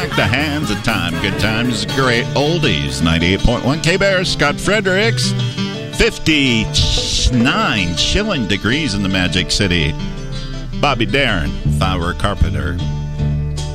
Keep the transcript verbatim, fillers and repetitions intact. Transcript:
The hands of time. Good times, great oldies. ninety-eight point one K-Bear, Scott Fredericks. fifty-nine chilling degrees in the Magic City. Bobby Darin, if I were a carpenter.